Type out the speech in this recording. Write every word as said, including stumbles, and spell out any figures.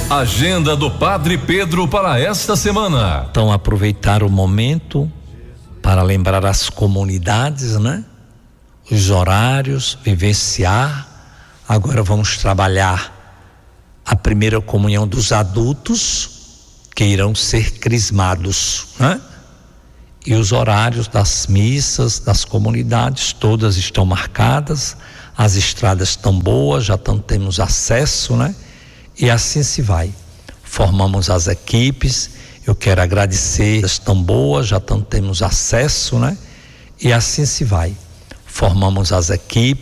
Agenda do Padre Pedro para esta semana. Então, aproveitar o momento para lembrar as comunidades, né? Os horários, vivenciar. Agora vamos trabalhar a primeira comunhão dos adultos que irão ser crismados, né? E os horários das missas, das comunidades, todas estão marcadas, as estradas estão boas, já temos acesso, né? E assim se vai. Formamos as equipes, eu quero agradecer, estão boas, já temos acesso, né? E assim se vai. Formamos as equipes.